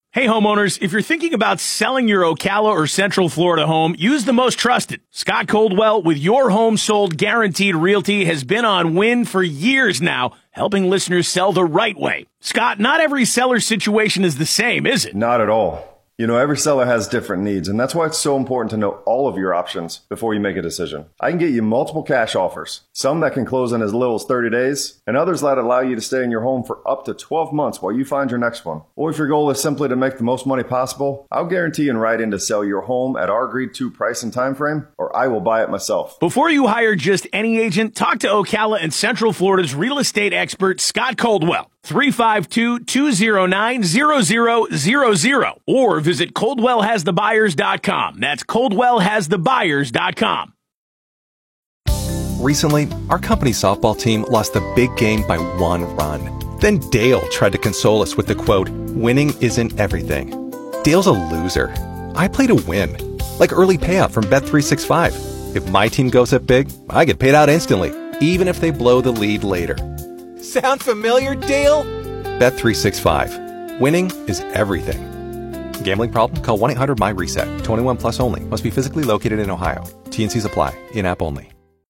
Hey homeowners, if you're thinking about selling your Ocala or Central Florida home, use the most trusted. Scott Coldwell with Your Home Sold Guaranteed Realty has been on Win for years now, helping listeners sell the right way. Scott, not every seller's situation is the same, is it? Not at all. You know, every seller has different needs, and that's why it's so important to know all of your options before you make a decision. I can get you multiple cash offers, some that can close in as little as 30 days, and others that allow you to stay in your home for up to 12 months while you find your next one. Or if your goal is simply to make the most money possible, I'll guarantee and write in to sell your home at our agreed to price and time frame, or I will buy it myself. Before you hire just any agent, talk to Ocala and Central Florida's real estate expert, Scott Coldwell. 352-209-0000 or visit ColdwellHasTheBuyers.com. That's ColdwellHasTheBuyers.com. Recently, our company softball team lost a big game by 1 run. Then Dale tried to console us with the quote, "Winning isn't everything." Dale's a loser. I play to win, like early payout from Bet365. If my team goes up big, I get paid out instantly, even if they blow the lead later. Sound familiar, Dale? Bet365. Winning is everything. Gambling problem? Call 1-800-MY-RESET. 21 plus only. Must be physically located in Ohio. T&Cs apply. In-app only.